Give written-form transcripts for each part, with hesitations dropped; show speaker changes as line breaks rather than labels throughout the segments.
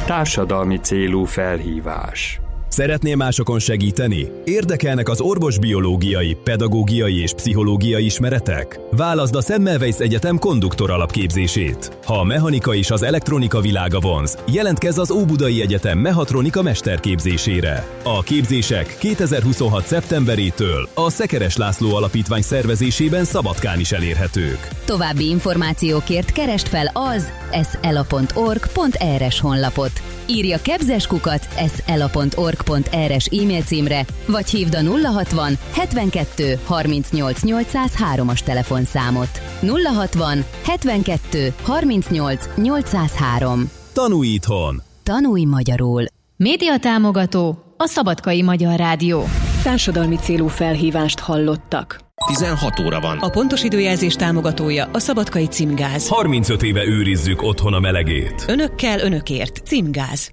Társadalmi célú felhívás.
Szeretnél másokon segíteni? Érdekelnek az orvosbiológiai, pedagógiai és pszichológiai ismeretek? Válaszd a Semmelweis Egyetem konduktor alapképzését. Ha a mechanika és az elektronika világa vonz, jelentkezz az Óbudai Egyetem mehatronika mesterképzésére. A képzések 2026. szeptemberétől a Szekeres László Alapítvány szervezésében Szabadkán is elérhetők.
További információkért keresd fel az sela.org.rs honlapot. Írja kebzeskukat sela.org.rs e-mail címre, vagy hívd a 060 72 38 803-as telefonszámot. 060 72 38 803.
Tanulj itthon!
Tanulj magyarul!
Média támogató a Szabadkai Magyar Rádió.
Társadalmi célú felhívást hallottak.
16 óra van.
A pontos időjelzés támogatója a Szabadkai Címgáz.
35 éve őrizzük otthon a melegét.
Önökkel, önökért. Címgáz.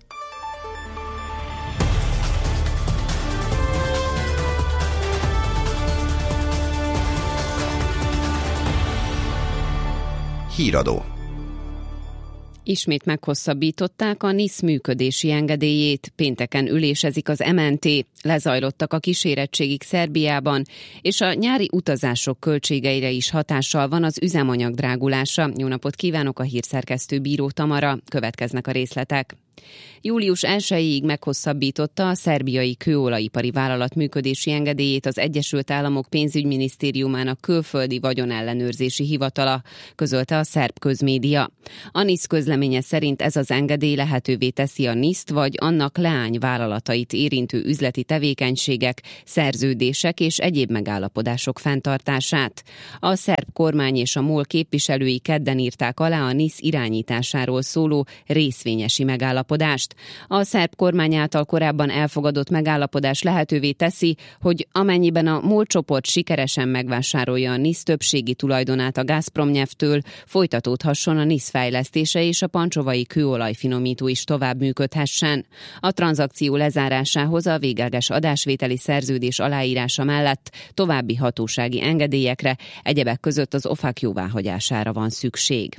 Híradó.
Ismét meghosszabbították a NISZ működési engedélyét, pénteken ülésezik az MNT, lezajlottak a kísérettségig Szerbiában, és a nyári utazások költségeire is hatással van az üzemanyag drágulása. Jó napot kívánok, a hírszerkesztő Bíró Tamara, következnek a részletek. Július 1-ig meghosszabbította a szerbiai kőolajipari vállalat működési engedélyét az Egyesült Államok pénzügyminisztériumának külföldi vagyonellenőrzési hivatala, közölte a szerb közmédia. A NISZ közleménye szerint ez az engedély lehetővé teszi a NISZ-t vagy annak leányvállalatait érintő üzleti tevékenységek, szerződések és egyéb megállapodások fenntartását. A szerb kormány és a MOL képviselői kedden írták alá a NISZ irányításáról szóló részvényesi megállapodást. A szerb kormány által korábban elfogadott megállapodás lehetővé teszi, hogy amennyiben a MOL csoport sikeresen megvásárolja a NISZ többségi tulajdonát a Gazprom-től, folytatódhasson a NISZ fejlesztése és a pancsovai kőolajfinomító is tovább működhessen. A tranzakció lezárásához a végleges adásvételi szerződés aláírása mellett további hatósági engedélyekre, egyebek között az OFAC jóváhagyására van szükség.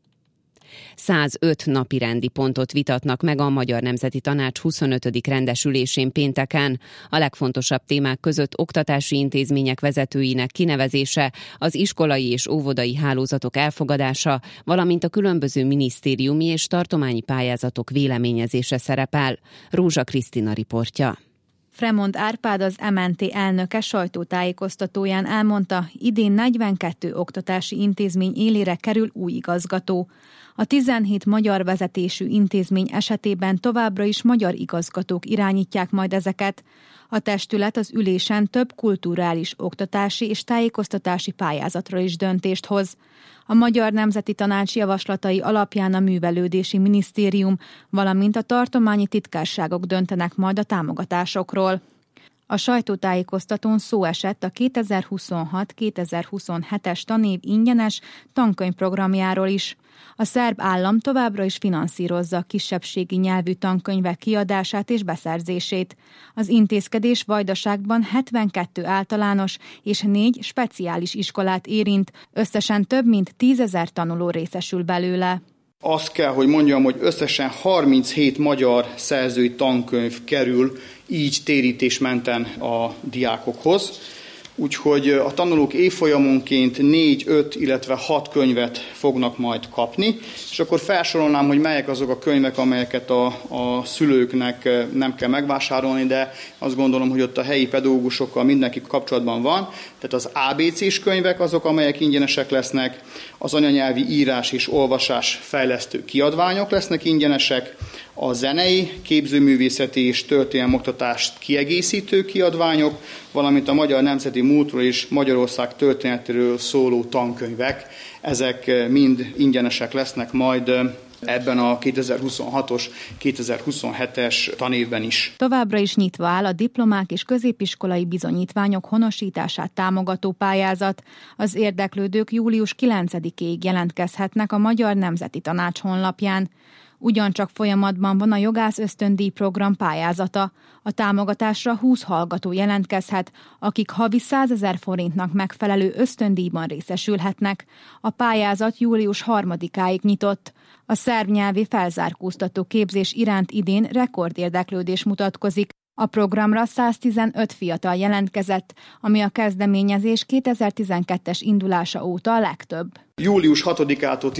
105 napirendi pontot vitatnak meg a Magyar Nemzeti Tanács 25. rendesülésén pénteken. A legfontosabb témák között oktatási intézmények vezetőinek kinevezése, az iskolai és óvodai hálózatok elfogadása, valamint a különböző minisztériumi és tartományi pályázatok véleményezése szerepel. Rózsa Krisztina riportja.
Fremond Árpád, az MNT elnöke sajtótájékoztatóján elmondta, idén 42 oktatási intézmény élére kerül új igazgató. A 17 magyar vezetésű intézmény esetében továbbra is magyar igazgatók irányítják majd ezeket. A testület az ülésen több kulturális, oktatási és tájékoztatási pályázatról is döntést hoz. A Magyar Nemzeti Tanács javaslatai alapján a Művelődési Minisztérium, valamint a tartományi titkárságok döntenek majd a támogatásokról. A sajtótájékoztatón szó esett a 2026-2027-es tanév ingyenes tankönyvprogramjáról is. A szerb állam továbbra is finanszírozza a kisebbségi nyelvű tankönyvek kiadását és beszerzését. Az intézkedés Vajdaságban 72 általános és 4 speciális iskolát érint, összesen több mint 10 000 tanuló részesül belőle.
Azt kell, hogy mondjam, hogy összesen 37 magyar szerzői tankönyv kerül így térítésmenten a diákokhoz. Úgyhogy a tanulók évfolyamonként 4, 5, illetve 6 könyvet fognak majd kapni, és akkor felsorolnám, hogy melyek azok a könyvek, amelyeket a szülőknek nem kell megvásárolni, de azt gondolom, hogy ott a helyi pedagógusokkal mindenki kapcsolatban van. Tehát az ABC-s könyvek azok, amelyek ingyenesek lesznek, az anyanyelvi írás és olvasás fejlesztő kiadványok lesznek ingyenesek, a zenei, képzőművészeti és történelmi oktatást kiegészítő kiadványok, valamint a magyar nemzeti múltról és Magyarország történetéről szóló tankönyvek. Ezek mind ingyenesek lesznek majd ebben a 2026-os, 2027-es tanévben is.
Továbbra is nyitva áll a diplomák és középiskolai bizonyítványok honosítását támogató pályázat. Az érdeklődők július 9-ig jelentkezhetnek a Magyar Nemzeti Tanács honlapján. Ugyancsak folyamatban van a jogász ösztöndíj program pályázata. A támogatásra 20 hallgató jelentkezhet, akik havi 100 000 forintnak megfelelő ösztöndíjban részesülhetnek. A pályázat július 3-áig nyitott. A szerb nyelvi felzárkóztató képzés iránt idén rekordérdeklődés mutatkozik. A programra 115 fiatal jelentkezett, ami a kezdeményezés 2012-es indulása óta a legtöbb.
Július 6-ától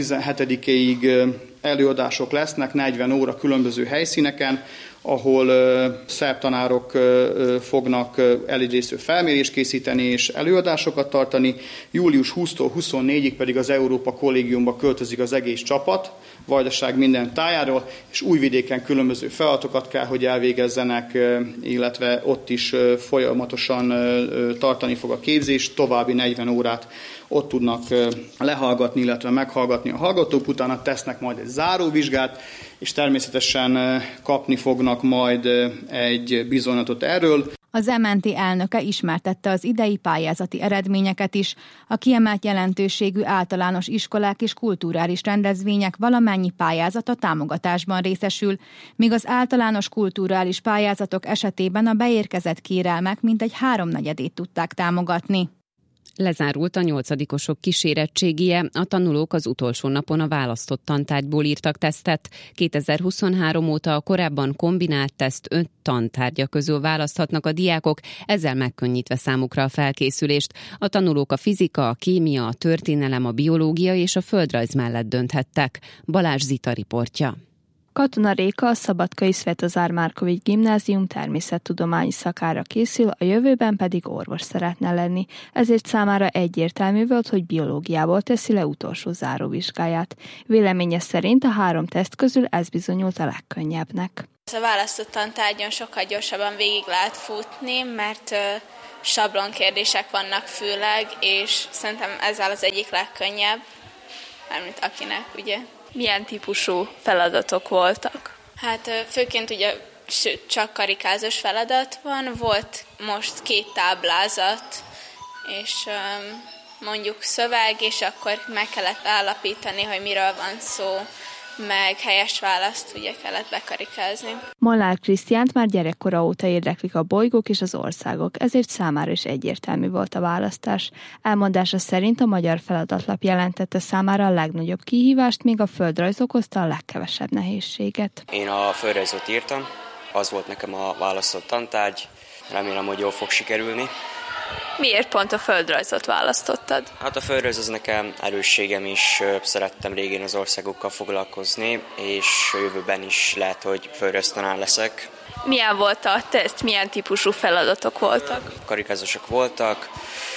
17-ig előadások lesznek, 40 óra különböző helyszíneken, ahol szerb tanárok fognak elégrésző felmérést készíteni és előadásokat tartani. Július 20-tól 24-ig pedig az Európa Kollégiumba költözik az egész csapat, Vajdaság minden tájáról, és Újvidéken különböző feladatokat kell, hogy elvégezzenek, illetve ott is folyamatosan tartani fog a képzés, további 40 órát ott tudnak lehallgatni, illetve meghallgatni a hallgatók, utána tesznek majd egy záróvizsgát, és természetesen kapni fognak majd egy bizonylatot erről.
Az MNT elnöke ismertette az idei pályázati eredményeket is. A kiemelt jelentőségű általános iskolák és kulturális rendezvények valamennyi pályázata támogatásban részesül, míg az általános kulturális pályázatok esetében a beérkezett kérelmek mintegy 3/4-ét tudták támogatni.
Lezárult a 8-osok kísérettségie, a tanulók az utolsó napon a választott tantárgyból írtak tesztet. 2023 óta a korábban kombinált teszt 5 tantárgya közül választhatnak a diákok, ezzel megkönnyítve számukra a felkészülést. A tanulók a fizika, a kémia, a történelem, a biológia és a földrajz mellett dönthettek. Balázs Zita riportja.
Katona Réka a Szabadkai Svetozár Márkovics Gimnázium természettudományi szakára készül, a jövőben pedig orvos szeretne lenni. Ezért számára egyértelmű volt, hogy biológiából teszi le utolsó záróvizsgáját. Véleménye szerint a 3 teszt közül ez bizonyult a legkönnyebbnek.
A választott tantárgyon sokkal gyorsabban végig lehet futni, mert sablonkérdések vannak főleg, és szerintem ez az egyik legkönnyebb, mármint akinek, ugye.
Milyen típusú feladatok voltak?
Hát főként ugye csak karikázós feladat van, volt most 2 táblázat, és mondjuk szöveg, és akkor meg kellett állapítani, hogy miről van szó, meg helyes választ ugye kellett bekarikázni.
Molnár Krisztiánt már gyerekkora óta érdeklik a bolygók és az országok, ezért számára is egyértelmű volt a választás. Elmondása szerint a magyar feladatlap jelentette számára a legnagyobb kihívást, míg a földrajz okozta a legkevesebb nehézséget.
Én a földrajzot írtam, az volt nekem a választott tantárgy, remélem, hogy jól fog sikerülni.
Miért pont a földrajzot választottad?
Hát a földrajz az nekem erősségem is, szerettem régén az országokkal foglalkozni, és a jövőben is lehet, hogy földrajztanár leszek.
Milyen volt a teszt, milyen típusú feladatok voltak?
Karikázósok voltak,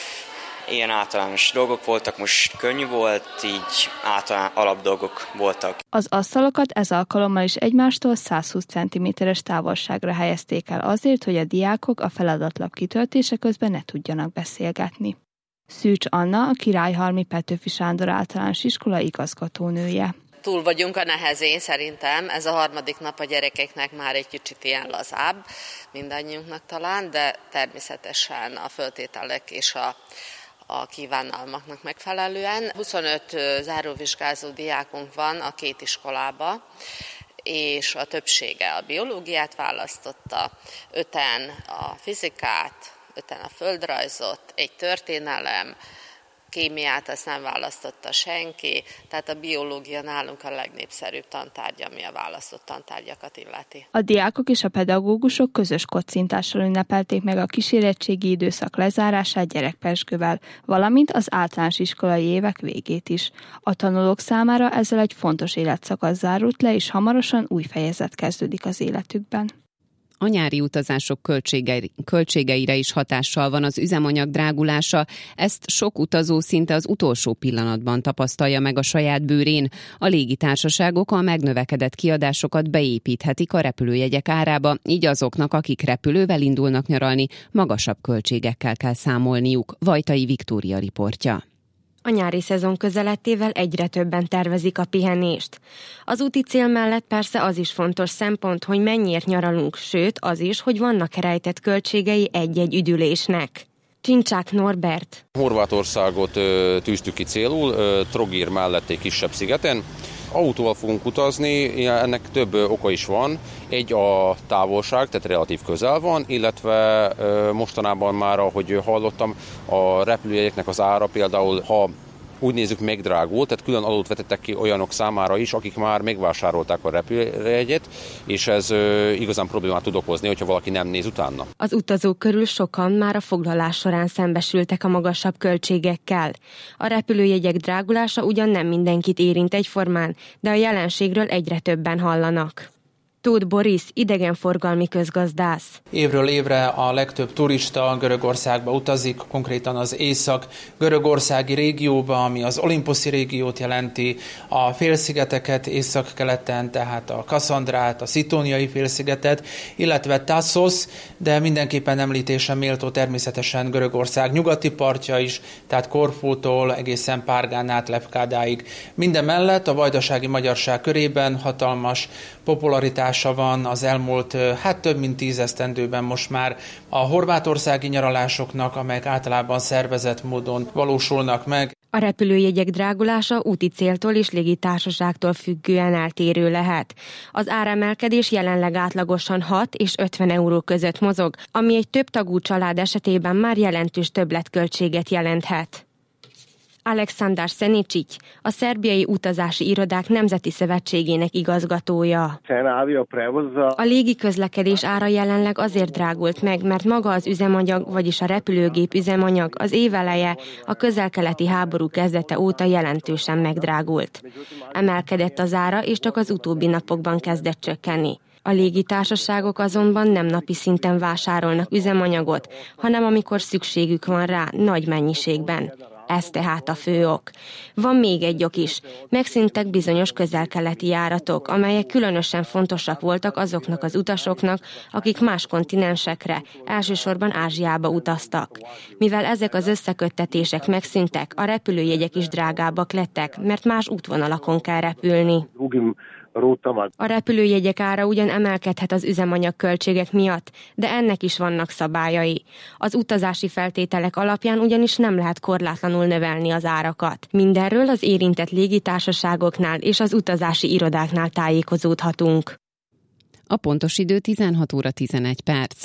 ilyen általános dolgok voltak, most könnyű volt, így alapdolgok voltak.
Az asztalokat ez alkalommal is egymástól 120 cm-es távolságra helyezték el azért, hogy a diákok a feladatlap kitöltése közben ne tudjanak beszélgetni. Szűcs Anna, a Királyhalmi Petőfi Sándor Általános Iskola igazgatónője.
Túl vagyunk a nehezén szerintem, ez a 3. nap a gyerekeknek már egy kicsit ilyen lazább, mindannyiunknak talán, de természetesen a föltételek és a kívánalmaknak megfelelően. 25 záróvizsgázó diákunk van a 2 iskolába, és a többsége a biológiát választotta, 5-en a fizikát, 5-en a földrajzot, egy történelem, kémiát azt nem választotta senki, tehát a biológia nálunk a legnépszerűbb tantárgy, ami a választott tantárgyakat illeti.
A diákok és a pedagógusok közös kocintással ünnepelték meg a kísérettségi időszak lezárását gyerekpezsgővel, valamint az általános iskolai évek végét is. A tanulók számára ezzel egy fontos életszakasz zárult le, és hamarosan új fejezet kezdődik az életükben.
A nyári utazások költségeire is hatással van az üzemanyag drágulása, ezt sok utazó szinte az utolsó pillanatban tapasztalja meg a saját bőrén. A légitársaságok a megnövekedett kiadásokat beépíthetik a repülőjegyek árába, így azoknak, akik repülővel indulnak nyaralni, magasabb költségekkel kell számolniuk. Vajtai Viktória riportja.
A nyári szezon közelettével egyre többen tervezik a pihenést. Az úti cél mellett persze az is fontos szempont, hogy mennyiért nyaralunk, sőt az is, hogy vannak rejtett költségei egy-egy üdülésnek. Csincsák Norbert.
Horvátországot tűztük ki célul, Trogir mellett egy kisebb szigeten. Autóval fogunk utazni, ennek több oka is van. Egy a távolság, tehát relatív közel van, illetve mostanában már, ahogy hallottam, a repülőjegyeknek az ára például, ha úgy nézzük megdrágult, tehát külön adót vetettek ki olyanok számára is, akik már megvásárolták a repülőjegyet, és ez igazán problémát tud okozni, hogyha valaki nem néz utána.
Az utazók körül sokan már a foglalás során szembesültek a magasabb költségekkel. A repülőjegyek drágulása ugyan nem mindenkit érint egyformán, de a jelenségről egyre többen hallanak. Tóth Boris, idegenforgalmi közgazdász.
Évről évre a legtöbb turista Görögországba utazik, konkrétan az észak-görögországi régióba, ami az Olimposzi régiót jelenti, a félszigeteket északkeleten, tehát a Kasszandrát, a Szitóniai félszigetet, illetve Tassos, de mindenképpen említésen méltó természetesen Görögország nyugati partja is, tehát Korfútól egészen Párgán át Lefkádáig. Mindemellett a vajdasági magyarság körében hatalmas popularitása van az elmúlt több mint 10 esztendőben most már a horvátországi nyaralásoknak, amelyek általában szervezett módon valósulnak meg.
A repülőjegyek drágulása úti céltól és légitársaságtól függően eltérő lehet. Az áremelkedés jelenleg átlagosan 6 és 50 euró között mozog, ami egy több tagú család esetében már jelentős többletköltséget jelenthet. Aleksandar Szenicsics, a szerbiai utazási irodák nemzeti szövetségének igazgatója. A légiközlekedés ára jelenleg azért drágult meg, mert maga az üzemanyag, vagyis a repülőgép üzemanyag az éveleje a közel-keleti háború kezdete óta jelentősen megdrágult. Emelkedett az ára, és csak az utóbbi napokban kezdett csökkenni. A légitársaságok azonban nem napi szinten vásárolnak üzemanyagot, hanem amikor szükségük van rá nagy mennyiségben. Ez tehát a fő ok. Van még egy ok is. Megszűntek bizonyos közel-keleti járatok, amelyek különösen fontosak voltak azoknak az utasoknak, akik más kontinensekre, elsősorban Ázsiába utaztak. Mivel ezek az összeköttetések megszűntek, a repülőjegyek is drágábbak lettek, mert más útvonalakon kell repülni. A repülőjegyek ára ugyan emelkedhet az üzemanyag költségek miatt, de ennek is vannak szabályai. Az utazási feltételek alapján ugyanis nem lehet korlátlanul növelni az árakat. Mindenről az érintett légitársaságoknál és az utazási irodáknál tájékozódhatunk.
A pontos idő 16 óra 11 perc.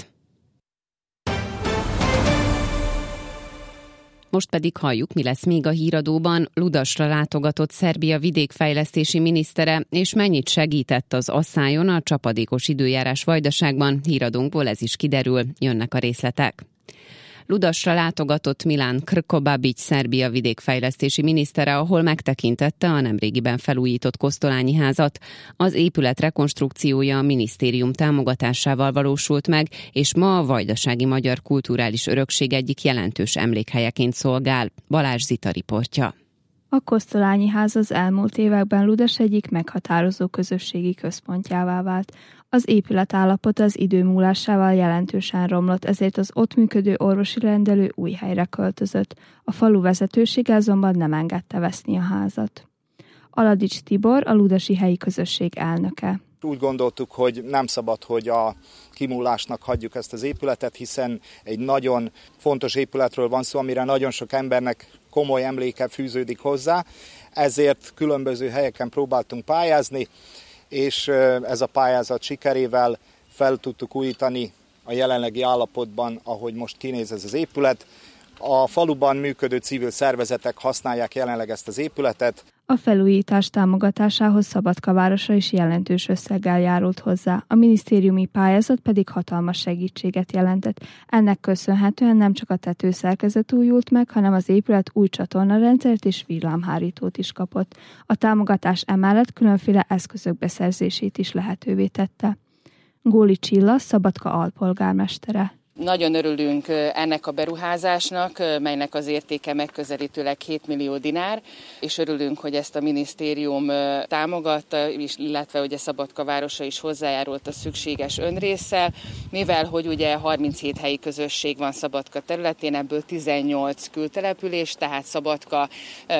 Most pedig halljuk, mi lesz még a híradóban. Ludasra látogatott Szerbia vidékfejlesztési minisztere, és mennyit segített az asszájon a csapadékos időjárás Vajdaságban. Híradónkból ez is kiderül, jönnek a részletek. Ludasra látogatott Milan Krkobabić, Szerbia vidékfejlesztési minisztere, ahol megtekintette a nemrégiben felújított Kosztolányi házat. Az épület rekonstrukciója a minisztérium támogatásával valósult meg, és ma a vajdasági magyar kulturális örökség egyik jelentős emlékhelyeként szolgál. Balázs Zita riportja.
A Kosztolányi ház az elmúlt években Ludas egyik meghatározó közösségi központjává vált. Az épület állapota az idő múlásával jelentősen romlott, ezért az ott működő orvosi rendelő új helyre költözött. A falu vezetősége azonban nem engedte veszni a házat. Aladics Tibor, a ludasi helyi közösség elnöke.
Úgy gondoltuk, hogy nem szabad, hogy a kimúlásnak hagyjuk ezt az épületet, hiszen egy nagyon fontos épületről van szó, amire nagyon sok embernek komoly emléke fűződik hozzá, ezért különböző helyeken próbáltunk pályázni, és ez a pályázat sikerével fel tudtuk újítani a jelenlegi állapotban, ahogy most kinéz ez az épület. A faluban működő civil szervezetek használják jelenleg ezt az épületet.
A felújítás támogatásához Szabadka városa is jelentős összeggel járult hozzá, a minisztériumi pályázat pedig hatalmas segítséget jelentett. Ennek köszönhetően nem csak a tetőszerkezet újult meg, hanem az épület új csatornarendszert és villámhárítót is kapott. A támogatás emellett különféle eszközök beszerzését is lehetővé tette. Góli Csilla, Szabadka alpolgármestere.
Nagyon örülünk ennek a beruházásnak, melynek az értéke megközelítőleg 7 millió dinár, és örülünk, hogy ezt a minisztérium támogatta, illetve hogy a Szabadka városa is hozzájárult a szükséges önrésszel, mivel hogy ugye 37 helyi közösség van Szabadka területén, ebből 18 kültelepülés, tehát Szabadka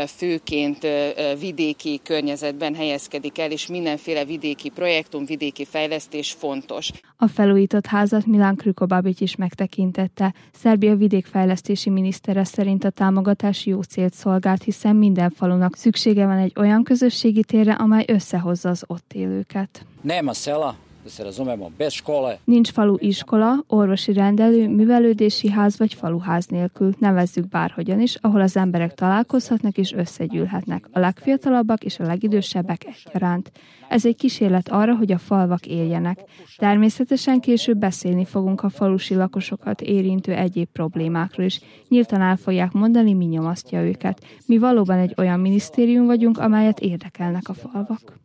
főként vidéki környezetben helyezkedik el, és mindenféle vidéki projektum, vidéki fejlesztés fontos.
A felújított házat Milan Krkobabić is megtekintette. Szerbia vidékfejlesztési minisztere szerint a támogatás jó célt szolgált, hiszen minden falunak szüksége van egy olyan közösségi térre, amely összehozza az ott élőket.
Nema sela
Nincs falu iskola, orvosi rendelő, művelődési ház vagy faluház nélkül, nevezzük bárhogyan is, ahol az emberek találkozhatnak és összegyűlhetnek, a legfiatalabbak és a legidősebbek egyaránt. Ez egy kísérlet arra, hogy a falvak éljenek. Természetesen később beszélni fogunk a falusi lakosokat érintő egyéb problémákról is. Nyíltan el fogják mondani, mi nyomasztja őket. Mi valóban egy olyan minisztérium vagyunk, amelyet érdekelnek a falvak.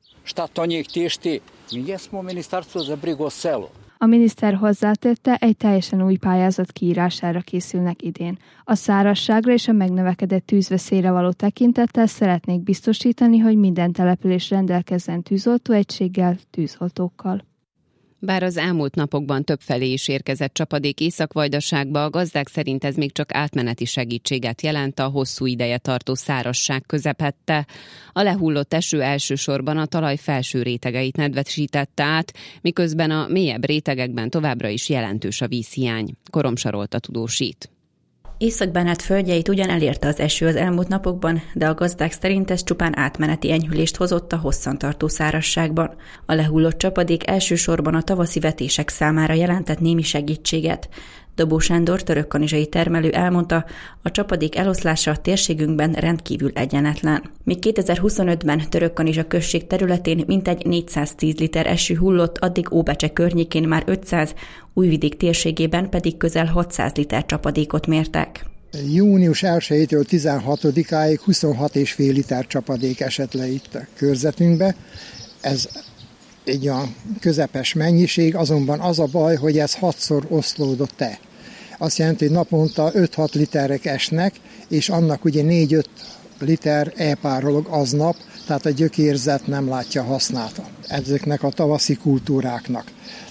A miniszter hozzátette, egy teljesen új pályázat kiírására készülnek idén. A szárazságra és a megnövekedett tűzveszélyre való tekintettel szeretnék biztosítani, hogy minden település rendelkezzen tűzoltóegységgel, tűzoltókkal.
Bár az elmúlt napokban többfelé is érkezett csapadék Észak-Vajdaságba, a gazdák szerint ez még csak átmeneti segítséget jelent a hosszú ideje tartó szárazság közepette. A lehullott eső elsősorban a talaj felső rétegeit nedvesítette át, miközben a mélyebb rétegekben továbbra is jelentős a vízhiány. Koromsa Rolta tudósít.
Észak-Bánát földjeit ugyan elérte az eső az elmúlt napokban, de a gazdák szerint ez csupán átmeneti enyhülést hozott a hosszantartó szárazságban. A lehullott csapadék elsősorban a tavaszi vetések számára jelentett némi segítséget. Dobó Sándor törökkanizsai termelő elmondta, a csapadék eloszlása a térségünkben rendkívül egyenetlen. Míg 2025-ben Törökkanizsa község területén mintegy 410 liter eső hullott, addig Óbecse környékén már 500, Újvidék térségében pedig közel 600 liter csapadékot mértek.
Június 1-től 16-áig 26,5 liter csapadék esett le itt a körzetünkbe. Ez egy olyan közepes mennyiség, azonban az a baj, hogy ez 6-szor oszlódott el. Azt jelenti, hogy naponta 5-6 literek esnek, és annak ugye 4-5 liter elpárolog aznap, tehát a gyökérzet nem látja hasznát ezeknek a tavaszi kultúráknak.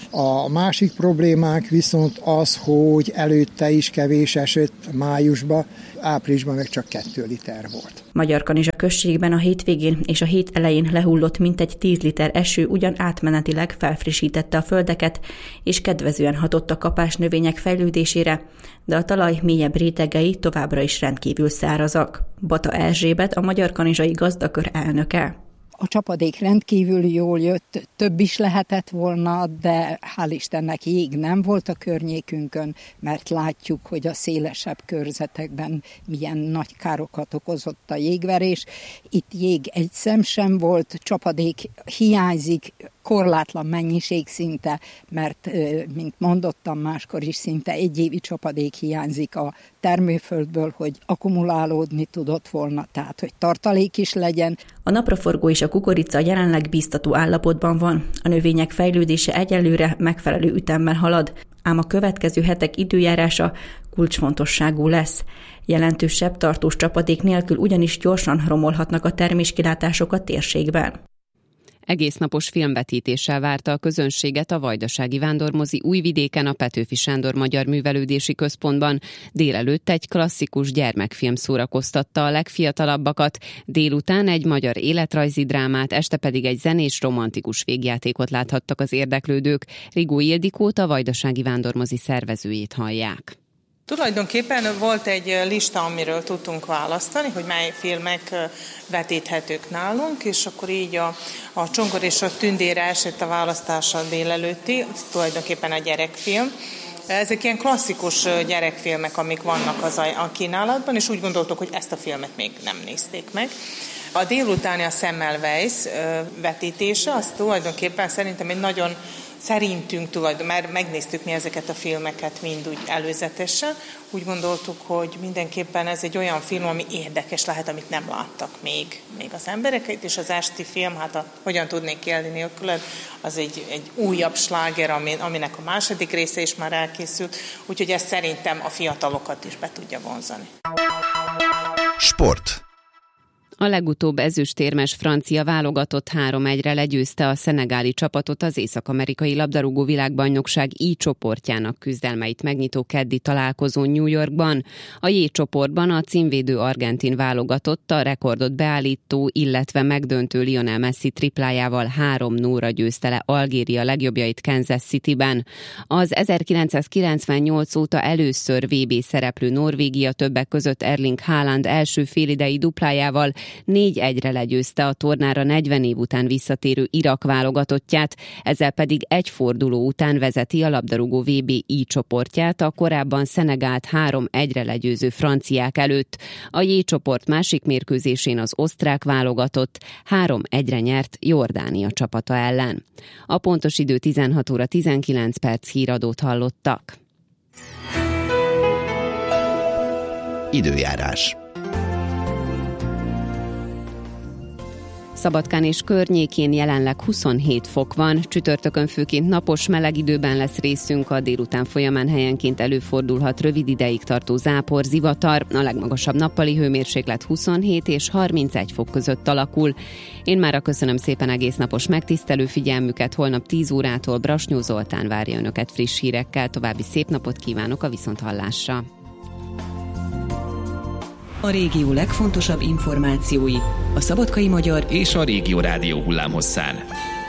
A másik problémánk viszont az, hogy előtte is kevés esett májusban, áprilisban meg csak 2 liter volt.
Magyarkanizsa községben a hétvégén és a hét elején lehullott mintegy 10 liter eső ugyan átmenetileg felfrissítette a földeket, és kedvezően hatott a kapásnövények fejlődésére, de a talaj mélyebb rétegei továbbra is rendkívül szárazak. Bata Erzsébet, a Magyarkanizsai Gazdakör elnöke.
A csapadék rendkívül jól jött, több is lehetett volna, de hál' Istennek jég nem volt a környékünkön, mert látjuk, hogy a szélesebb körzetekben milyen nagy károkat okozott a jégverés. Itt jég egy szem sem volt, csapadék hiányzik, korlátlan mennyiség szinte, mert, mint mondottam, máskor is szinte egy évi csapadék hiányzik a termőföldből, hogy akkumulálódni tudott volna, tehát hogy tartalék is legyen.
A napraforgó és a kukorica jelenleg bíztató állapotban van. A növények fejlődése egyelőre megfelelő ütemmel halad, ám a következő hetek időjárása kulcsfontosságú lesz. Jelentősebb tartós csapadék nélkül ugyanis gyorsan romolhatnak a terméskilátások a térségben.
Egésznapos filmvetítéssel várta a közönséget a Vajdasági Vándormozi Újvidéken a Petőfi Sándor Magyar Művelődési Központban. Délelőtt egy klasszikus gyermekfilm szórakoztatta a legfiatalabbakat, délután egy magyar életrajzi drámát, este pedig egy zenés romantikus végjátékot láthattak az érdeklődők. Rigó Ildikót, a Vajdasági Vándormozi szervezőjét hallják.
Tulajdonképpen volt egy lista, amiről tudtunk választani, hogy mely filmek vetíthetők nálunk, és akkor így a Csongor és a Tündére esett a választása délelőtti, ez tulajdonképpen a gyerekfilm. Ezek ilyen klasszikus gyerekfilmek, amik vannak a kínálatban, és úgy gondoltuk, hogy ezt a filmet még nem nézték meg. A délutáni a Semmelweis vetítése, az tulajdonképpen szerintem egy nagyon mert megnéztük mi ezeket a filmeket mind úgy előzetesen, úgy gondoltuk, hogy mindenképpen ez egy olyan film, ami érdekes lehet, amit nem láttak még az emberek, és az esti film, Hogyan tudnék élni nélküled, az egy újabb sláger, aminek a második része is már elkészült, úgyhogy ez szerintem a fiatalokat is be tudja vonzani.
Sport.
A legutóbb ezüstérmes francia válogatott 3-1-re legyőzte a szenegáli csapatot az észak-amerikai labdarúgó világbajnokság I csoportjának küzdelmeit megnyitó keddi találkozón New Yorkban. A J csoportban a címvédő argentin válogatott a rekordot beállító, illetve megdöntő Lionel Messi triplájával 3-0-ra győzte le Algéria legjobbjait Kansas Cityben. Az 1998 óta először VB szereplő Norvégia többek között Erling Haaland első félidei duplájával 4-1-re legyőzte a tornára 40 év után visszatérő Irak válogatottját, ezzel pedig egy forduló után vezeti a labdarúgó VB I csoportját a korábban Szenegált 3-1-re legyőző franciák előtt. A J csoport másik mérkőzésén az osztrák válogatott 3-1-re nyert Jordánia csapata ellen. A pontos idő 16 óra 19 perc, híradót hallottak.
Időjárás.
Szabadkán és környékén jelenleg 27 fok van, csütörtökön főként napos, meleg időben lesz részünk, a délután folyamán helyenként előfordulhat rövid ideig tartó zápor, zivatar, a legmagasabb nappali hőmérséklet 27 és 31 fok között alakul. Én mára köszönöm szépen egész napos megtisztelő figyelmüket, holnap 10 órától Brasnyó Zoltán várja önöket friss hírekkel, további szép napot kívánok a viszonthallásra.
A régió legfontosabb információi a Szabadkai Magyar
és a Régió Rádió hullámhosszán.